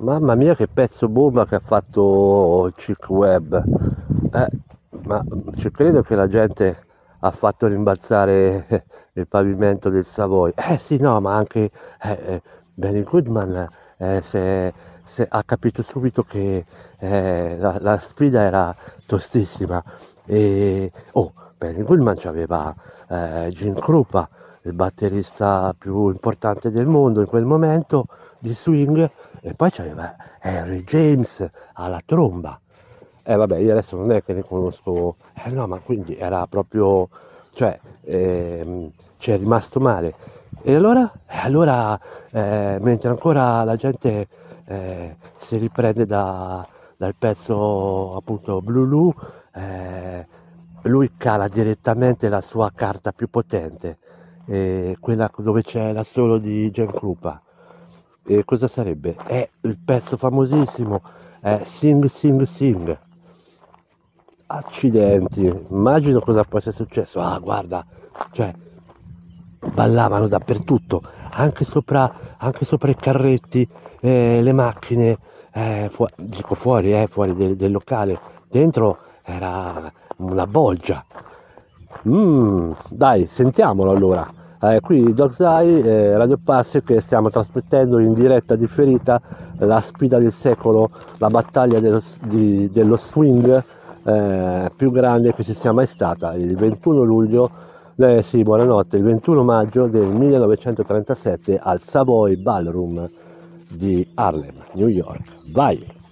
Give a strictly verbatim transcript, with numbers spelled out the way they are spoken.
Mamma mia che pezzo bomba che ha fatto il Chick Webb. Eh, ma ci credo che la gente ha fatto rimbalzare il pavimento del Savoy. Eh sì, no, ma anche eh, eh, Benny Goodman eh, se- se- ha capito subito che eh, la, la sfida era tostissima. E, oh, Benny Goodman aveva eh, Gene Krupa, il batterista più importante del mondo in quel momento di swing, e poi c'aveva Harry James alla tromba. Eh vabbè, io adesso non è che ne conosco, eh no, ma quindi era proprio, cioè, ehm, ci è rimasto male. E allora? E allora, eh, mentre ancora la gente eh, si riprende da- dal pezzo appunto Blue, eh, lui cala direttamente la sua carta più potente, eh, quella dove c'è la solo di Gen Krupa. E cosa sarebbe? È il pezzo famosissimo, è Sing Sing Sing. Accidenti, immagino cosa possa essere successo. Ah, guarda, cioè, ballavano dappertutto, anche sopra, anche sopra i carretti, eh, le macchine, eh, fu- dico fuori, eh, fuori del, del locale. Dentro era una bolgia. Mm, dai, sentiamolo allora. Eh, qui Dog's Eye, eh, Radio Pass, che stiamo trasmettendo in diretta differita la sfida del secolo, la battaglia dello, di- dello swing eh, più grande che ci sia mai stata, il ventuno luglio, eh, sì, buonanotte, il ventuno maggio del millenovecentotrentasette al Savoy Ballroom di Harlem, New York. Vai!